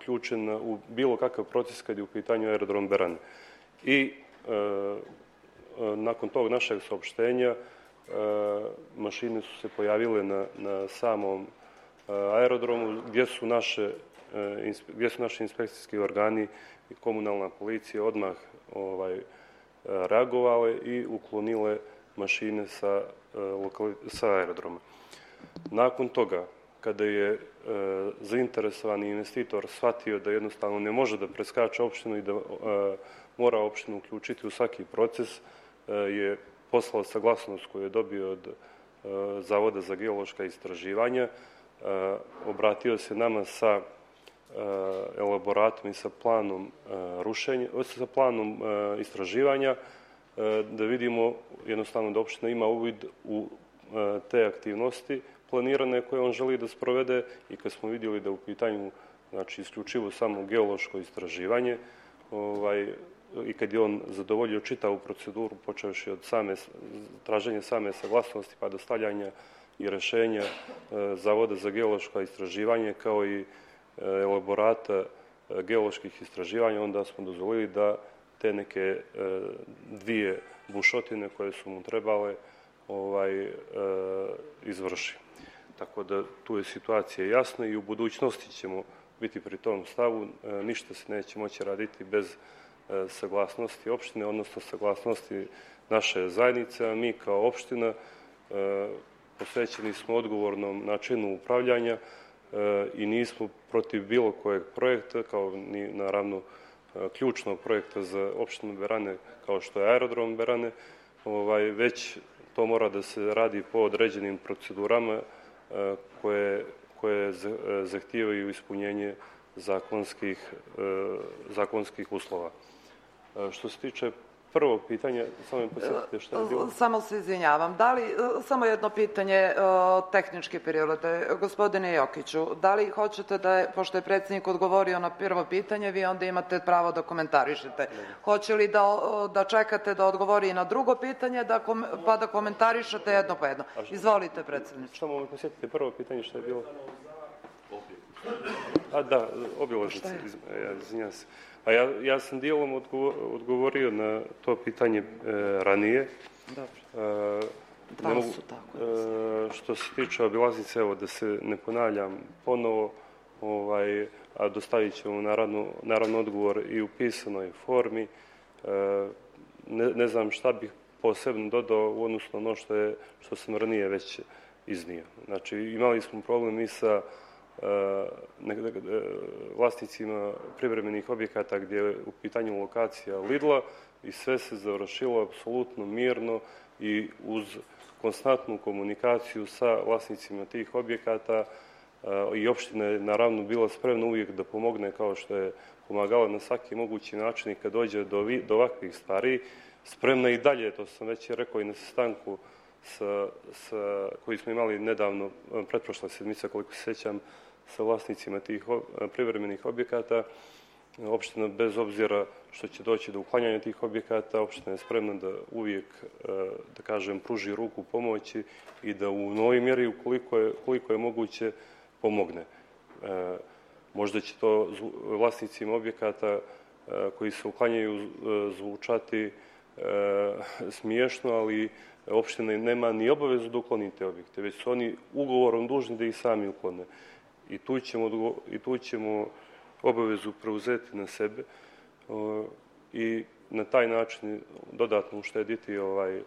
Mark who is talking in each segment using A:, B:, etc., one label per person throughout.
A: uključen u bilo kakav proces kad je u pitanju aerodrom Berane. I nakon tog našeg saopštenja mašine su se pojavile na samom aerodromu gdje su naši inspekcijski organi i komunalna policija odmah reagovale i uklonile mašine sa aerodroma. Nakon toga, kada je zainteresovani investitor shvatio da jednostavno ne može da preskače opštinu i da mora opštinu uključiti u svaki proces, je poslao saglasnost koju je dobio od Zavoda za geološka istraživanja, obratio se nama sa elaboratom i sa planom sa planom istraživanja, da vidimo jednostavno da opština ima uvid u te aktivnosti planirane koje on želi da sprovede, i kad smo vidjeli da u pitanju, znači, isključivo samo geološko istraživanje, i kad je on zadovoljio čitavu proceduru, počevši od traženja same saglasnosti pa do stavljanja i rešenja Zavoda za geološko istraživanje, kao i elaborata geoloških istraživanja, onda smo dozvolili da te neke dvije bušotine koje su mu trebale izvrši. Tako da tu je situacija jasna i u budućnosti ćemo biti pri tom stavu. Ništa se neće moći raditi bez saglasnosti opštine, odnosno saglasnosti naše zajednice, a mi kao opština posvećeni smo odgovornom načinu upravljanja i nismo protiv bilo kojeg projekta, kao ni naravno ključnog projekta za opštinu Berane, kao što je aerodrom Berane, već to mora da se radi po određenim procedurama koje zahtijevaju ispunjenje zakonskih uslova. Što se tiče prvog pitanja, samo mi posjetite što je bilo.
B: Samo se izvinjavam. Samo jedno pitanje tehničke prirode. Gospodine Jokiću, da li hoćete da, pošto je predsjednik odgovorio na prvo pitanje, vi onda imate pravo da komentarišete. Hoće li da čekate da odgovori i na drugo pitanje, pa da komentarišete jedno po jedno? Izvolite, predsjedniče.
A: Samo mi posjetite prvo pitanje što je bilo. Da, obilaznice, izvinjam se. Ja sam dijelom odgovorio na to pitanje ranije. Što se tiče obilaznice, evo, da se ne ponavljam ponovo, a dostavit ćemo naravno odgovor i u pisanoj formi. Ne znam šta bih posebno dodao u odnosu na ono što sam ranije već iznio. Znači, imali smo problem i sa vlasnicima privremenih objekata gdje je u pitanju lokacija Lidla i sve se završilo apsolutno mirno i uz konstantnu komunikaciju sa vlasnicima tih objekata, i opština je naravno bila spremna uvijek da pomogne, kao što je pomagala na svaki mogući način, i kad dođe do ovakvih stvari, spremna i dalje, to sam već rekao i na sastanku koji smo imali nedavno, pretprošle sedmice, koliko se sjećam, sa vlasnicima tih privremenih objekata. Opština, bez obzira što će doći do uklanjanja tih objekata, opština je spremna da uvijek, da kažem, pruži ruku pomoći i da u novoj mjeri, koliko je moguće, pomogne. Možda će to vlasnicima objekata koji se uklanjaju zvučati smiješno, ali opština nema ni obavezu da ukloni te objekte, već su oni ugovorom dužni da ih sami uklone. I tu ćemo obavezu preuzeti na sebe i na taj način dodatno uštediti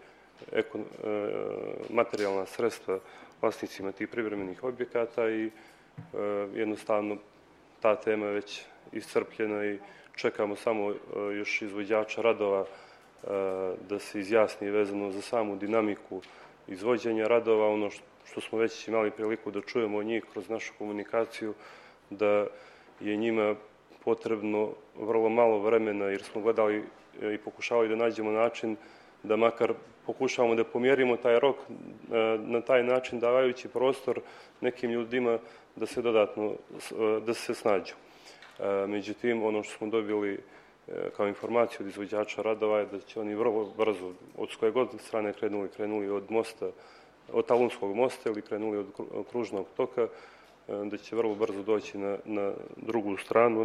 A: materijalna sredstva vlasnicima tih privremenih objekata, i jednostavno ta tema je već iscrpljena i čekamo samo još izvođača radova da se izjasni vezano za samu dinamiku izvođenja radova. Ono što smo već imali priliku da čujemo od njih kroz našu komunikaciju, da je njima potrebno vrlo malo vremena, jer smo gledali i pokušavali da nađemo način da makar pokušavamo da pomjerimo taj rok, na taj način davajući prostor nekim ljudima da se snađu. Međutim, ono što smo dobili kao informaciju od izvođača radova je da će oni vrlo brzo, od koje god strane krenuli od Talunskog mosta ili krenuli od kružnog toka, da će vrlo brzo doći na drugu stranu,